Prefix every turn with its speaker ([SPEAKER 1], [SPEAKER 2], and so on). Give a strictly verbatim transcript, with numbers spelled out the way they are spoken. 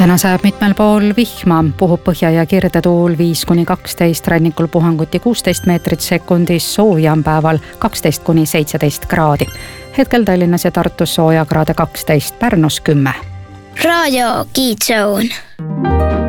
[SPEAKER 1] täna sajab mitmel pool vihma, puhub põhja- ja kirdetuul viis kuni kaksteist, rannikul puhanguti kuusteist meetrit sekundis, sooja on päeval kaksteist kuni seitseteist kraadi. Hetkel Tallinnas ja Tartus sooja kraade kaksteist, Pärnus kümme.
[SPEAKER 2] Raadio Kiidzoon.